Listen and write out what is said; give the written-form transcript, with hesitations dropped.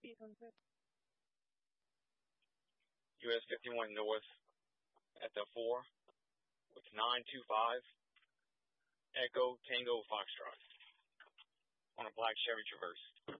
US 51 North at the 4 with 925 Echo Tango Foxtrot on a black Chevy Traverse.